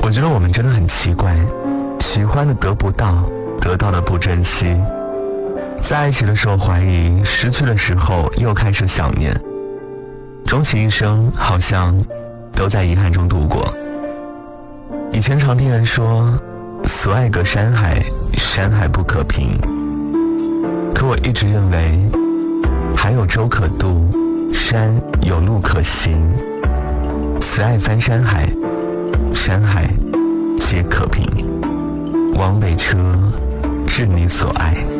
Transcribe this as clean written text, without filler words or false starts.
我觉得我们真的很奇怪，喜欢的得不到，得到的不珍惜，在一起的时候怀疑，失去的时候又开始想念，终其一生好像都在遗憾中度过。以前常听人说，所爱隔山海，山海不可平，可我一直认为，海有舟可渡，山有路可行，此爱翻山海，山海皆可平。王北车，致你所爱。